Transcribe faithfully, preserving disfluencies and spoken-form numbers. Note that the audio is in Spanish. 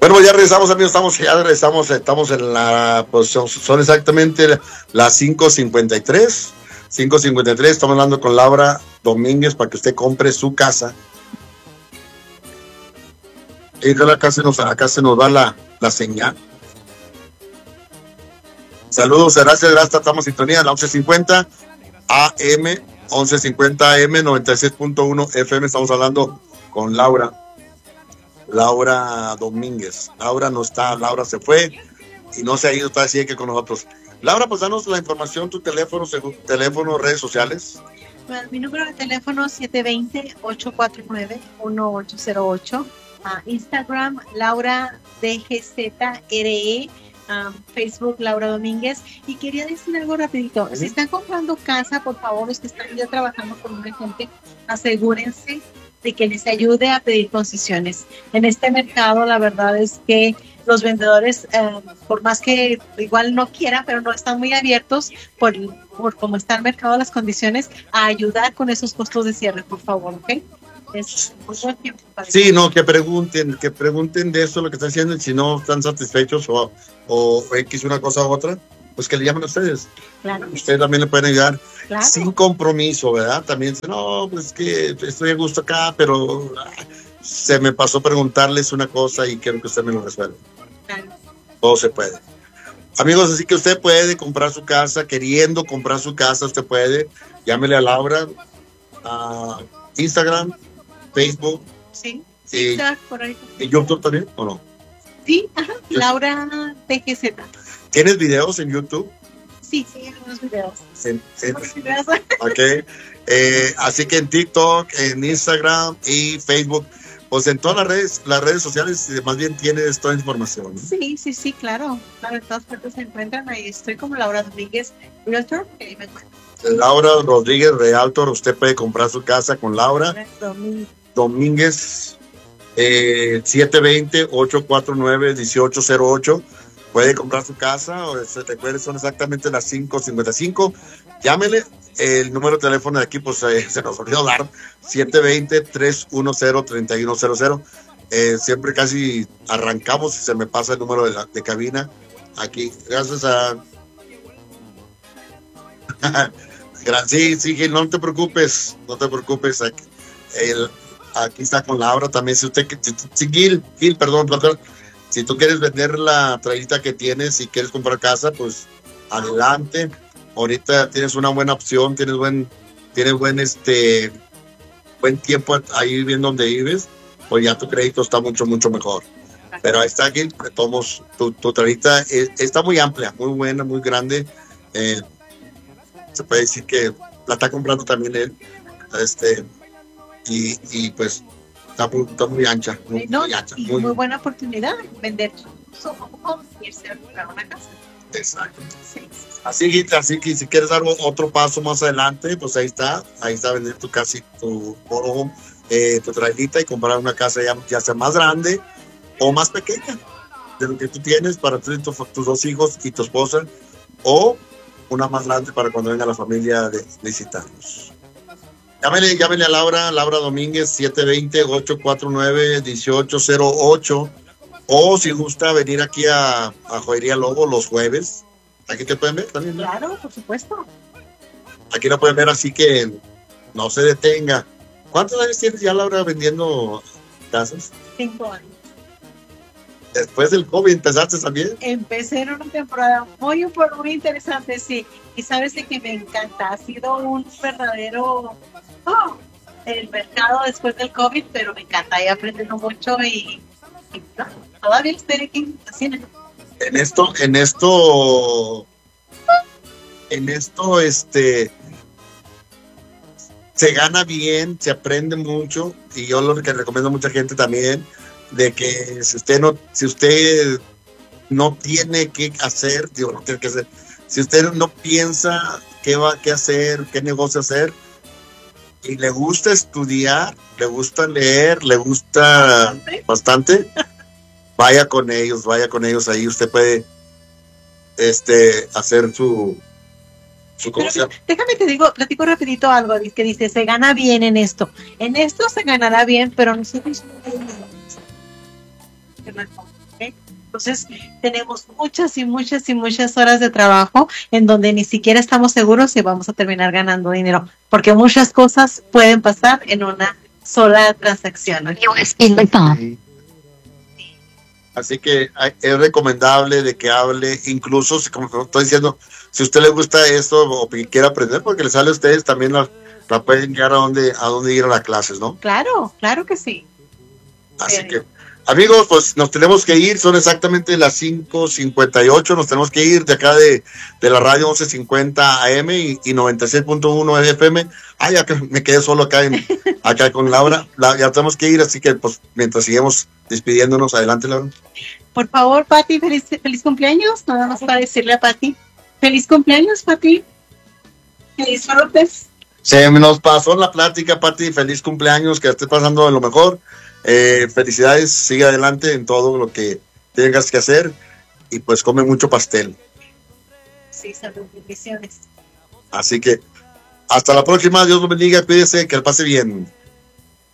Bueno, ya regresamos, amigos, estamos, ya regresamos, estamos en la posición, son exactamente las cinco cincuenta y tres, cinco cincuenta y tres, estamos hablando con Laura Domínguez para que usted compre su casa. Y acá se nos, acá se nos va la, la señal. Saludos, gracias, gracias, estamos en sintonía, la once cincuenta A M, once cincuenta A M, noventa y seis punto uno F M, estamos hablando con Laura. Laura Domínguez. Laura no está, Laura se fue y no se ha ido, está así que con nosotros. Laura, pues danos la información, tu teléfono, teléfono, redes sociales. Bueno, mi número de teléfono es siete dos cero, ocho cuatro nueve, uno ocho cero ocho. Uh, Instagram, Laura D G Z R E. Um, Facebook, Laura Domínguez. Y quería decir algo rapidito. Si están comprando casa, por favor, los que están ya trabajando con una gente, asegúrense de que les ayude a pedir concesiones. En este mercado, la verdad es que los vendedores, eh, por más que igual no quieran, pero no están muy abiertos por, por cómo está el mercado, las condiciones, a ayudar con esos costos de cierre, por favor, ¿ok? Es muy buen tiempo para sí, no, que pregunten, que pregunten de eso lo que están haciendo, y si no están satisfechos o, o X una cosa u otra, pues que le llamen a ustedes. Claro. Ustedes también le pueden ayudar, claro, sin compromiso, ¿verdad? También dicen, no, pues que estoy a gusto acá, pero se me pasó preguntarles una cosa y quiero que usted me lo resuelva. Claro. Todo se puede. Amigos, así que usted puede comprar su casa, queriendo comprar su casa, usted puede, llámele a Laura, a Instagram, Facebook. Sí, sí, sí, por ahí. ¿Y YouTube también o no? Sí, ajá, Laura D G Z. ¿Tienes videos en YouTube? Sí, sí, algunos videos. Sí, sí. videos. Ok. Eh, así que en TikTok, en Instagram y Facebook, pues en todas las redes, las redes sociales, más bien tienes toda la información, ¿no? Sí, sí, sí, claro. Claro, en todas partes se encuentran. Ahí estoy como Laura Domínguez, Realtor, que ahí me encuentro. Laura Rodríguez, Realtor, usted puede comprar su casa con Laura Domínguez. Domínguez, eh, siete dos cero, ocho cuatro nueve, uno ocho cero ocho. Puede comprar su casa, o se recuerde, son exactamente las cinco cincuenta y cinco. Llámele, el número de teléfono de aquí, pues eh, se nos olvidó dar, siete dos cero, tres uno cero, tres uno cero cero. Eh, siempre casi arrancamos y se me pasa el número de, la, de cabina aquí. Gracias a... sí, sí, Gil, no te preocupes, no te preocupes. Aquí, el, aquí está con Laura también. Si usted, si, Gil, Gil, perdón, perdón. Si tú quieres vender la trailita que tienes y quieres comprar casa, pues adelante. Ahorita tienes una buena opción, tienes buen, tienes buen, este, buen tiempo ahí viviendo donde vives, pues ya tu crédito está mucho, mucho mejor. Pero ahí está, Gil, tomos, tu, tu trailita es, está muy amplia, muy buena, muy grande. Eh, se puede decir que la está comprando también él. Este, y, y pues está muy, está muy ancha, muy, no, muy ancha. Y muy, muy buena oportunidad vender su home y irse a comprar una casa. Exacto. Sí. Así, así que si quieres dar otro paso más adelante, pues ahí está, ahí está vender tu casa, tu home, eh, tu trailita y comprar una casa ya, ya sea más grande o más pequeña de lo que tú tienes para tu, tu, tus dos hijos y tu esposa, o una más grande para cuando venga la familia de visitarnos. Llámele, llámele a Laura, Laura Domínguez, siete dos cero, ocho cuatro nueve, uno ocho cero ocho, o si gusta venir aquí a, a Joyería Lobo los jueves. Aquí te pueden ver también, ¿no? Claro, por supuesto. Aquí lo pueden ver, así que no se detenga. ¿Cuántos años tienes ya, Laura, vendiendo casas? Cinco años. Después del COVID, ¿empezaste también? Empecé en una temporada muy, muy interesante, sí. Y sabes de que me encanta. Ha sido un verdadero... Oh, el mercado después del COVID, pero me encanta. He aprendido mucho y, y no, todavía estoy aquí haciendo. En esto, en esto, en esto, este, se gana bien, se aprende mucho, y yo lo que recomiendo a mucha gente también, de que si usted no, si usted no tiene que hacer, digo, no tiene que hacer, si usted no piensa qué va, qué hacer, qué negocio hacer, y le gusta estudiar, le gusta leer, le gusta bastante, bastante vaya con ellos, vaya con ellos, ahí usted puede este, hacer su, su Pero, déjame te digo, platico rapidito algo que dice, se gana bien en esto. En esto se ganará bien, pero nosotros ¿okay? Entonces, tenemos muchas y muchas y muchas horas de trabajo en donde ni siquiera estamos seguros si vamos a terminar ganando dinero, porque muchas cosas pueden pasar en una sola transacción. ¿Okay? Así que es recomendable de que hable, incluso, como estoy diciendo, si a usted le gusta esto o quiere aprender, porque le sale a ustedes, también la, la pueden guiar a dónde, a dónde ir a las clases, ¿no? Claro, claro que sí. Así eh. que, amigos, pues nos tenemos que ir, son exactamente las cinco cincuenta y ocho, nos tenemos que ir de acá de, de la radio once cincuenta A M y, y noventa y seis punto uno F M. Ah, ya que me quedé solo acá, en, acá con Laura, la, ya tenemos que ir, así que pues mientras sigamos despidiéndonos, adelante, Laura. Por favor, Pati, feliz, feliz cumpleaños, nada más para decirle a Pati, feliz cumpleaños, Pati, que disfrutes. Se nos pasó la plática, Pati, feliz cumpleaños, que estés pasando de lo mejor. Eh, felicidades, sigue adelante en todo lo que tengas que hacer y pues come mucho pastel. Sí, salud, bendiciones. Así que hasta la próxima, Dios los bendiga, cuídese, que le pase bien.